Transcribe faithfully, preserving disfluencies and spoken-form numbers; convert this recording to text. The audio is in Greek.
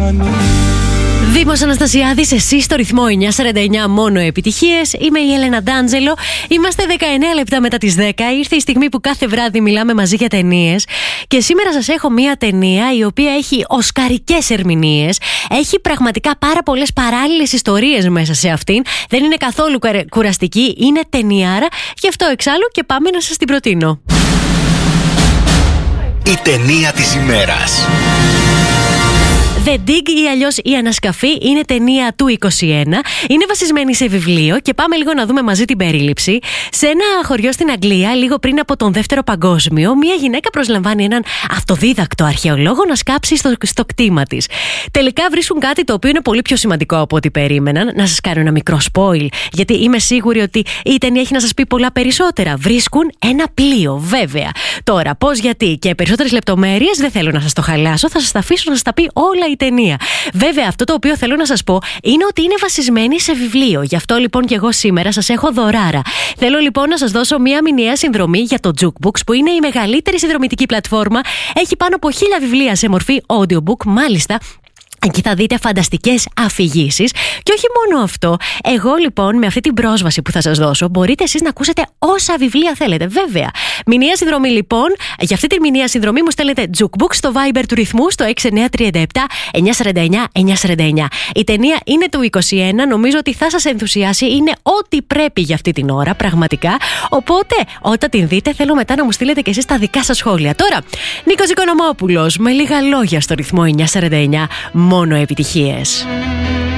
κάνει. Δήμος Αναστασιάδης, εσύ στο ρυθμό εννιά σαράντα εννιά, μόνο επιτυχίες. Είμαι η Έλενα Ντάντζελο. Είμαστε δεκαεννέα λεπτά μετά τις δέκα. Ήρθε η στιγμή που κάθε βράδυ μιλάμε μαζί για ταινίες. Και σήμερα σας έχω μία ταινία η οποία έχει οσκαρικές ερμηνείες. Έχει πραγματικά πάρα πολλές παράλληλες ιστορίες μέσα σε αυτήν. Δεν είναι καθόλου κουραστική. Είναι ταινιάρα. Γι' αυτό εξάλλου και πάμε να σας την προτείνω. Η ταινία της ημέρας. The Dig ή αλλιώς Η Ανασκαφή είναι ταινία του είκοσι ένα. Είναι βασισμένη σε βιβλίο και πάμε λίγο να δούμε μαζί την περίληψη. Σε ένα χωριό στην Αγγλία, λίγο πριν από τον Δεύτερο Παγκόσμιο, μια γυναίκα προσλαμβάνει έναν αυτοδίδακτο αρχαιολόγο να σκάψει στο, στο κτήμα της. Τελικά βρίσκουν κάτι το οποίο είναι πολύ πιο σημαντικό από ό,τι περίμεναν. Να σας κάνω ένα μικρό spoil, γιατί είμαι σίγουρη ότι η ταινία έχει να σας πει πολλά περισσότερα. Βρίσκουν ένα πλοίο, βέβαια. Τώρα, πώς, γιατί και περισσότερες λεπτομέρειες δεν θέλω να σας το χαλάσω. Θα σας τα αφήσω να σας τα πει όλα η ταινία. Βέβαια, αυτό το οποίο θέλω να σας πω είναι ότι είναι βασισμένη σε βιβλίο. Γι' αυτό λοιπόν και εγώ σήμερα σας έχω δωράρα. Θέλω λοιπόν να σας δώσω μία μηνιαία συνδρομή για το Jukebooks, που είναι η μεγαλύτερη συνδρομητική πλατφόρμα. Έχει πάνω από χίλια βιβλία σε μορφή audiobook, μάλιστα. Εκεί θα δείτε φανταστικές αφηγήσεις. Και όχι μόνο αυτό, εγώ λοιπόν με αυτή την πρόσβαση που θα σας δώσω μπορείτε εσείς να ακούσετε όσα βιβλία θέλετε. Βέβαια. Μηνιαία συνδρομή λοιπόν. Για αυτή τη μηνιαία συνδρομή μου στέλνετε Jukebooks στο Viber του ρυθμού στο έξι εννιά τρία επτά εννιά σαράντα εννιά εννιά σαράντα εννιά. Η ταινία είναι του είκοσι ένα. Νομίζω ότι θα σας ενθουσιάσει. Είναι ό,τι πρέπει για αυτή την ώρα, πραγματικά. Οπότε, όταν την δείτε, θέλω μετά να μου στείλετε και εσείς τα δικά σας σχόλια. Τώρα, Νίκος Οικονομόπουλος με λίγα λόγια στο ρυθμό εννιά σαράντα εννιά. Μόνο επιτυχίες.